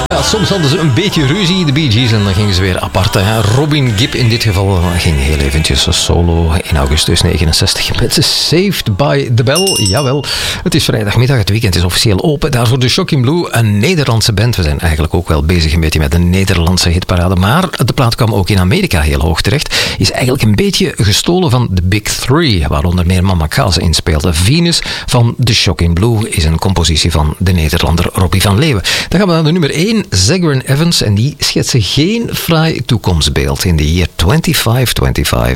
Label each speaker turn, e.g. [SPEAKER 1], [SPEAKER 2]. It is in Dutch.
[SPEAKER 1] Ja, soms hadden ze een beetje ruzie, de Bee Gees, en dan gingen ze weer apart. Hè. Robin Gibb in dit geval ging heel eventjes solo in augustus 69 met Saved by the Bell. Jawel, het is vrijdagmiddag, het weekend is officieel open. Daarvoor de Shocking Blue, een Nederlandse band. We zijn eigenlijk ook wel bezig een beetje met de Nederlandse hitparade. Maar de plaat kwam ook in Amerika heel hoog terecht. Is eigenlijk een beetje gestolen van de Big Three, waar onder meer Mama Cass in speelde. Venus van The Shocking Blue is een compositie van de Nederlander Robbie van Leeuwen. Dan gaan we naar de nummer 1, Zagran Evans. En die schetsen geen fraai toekomstbeeld in de year 2525.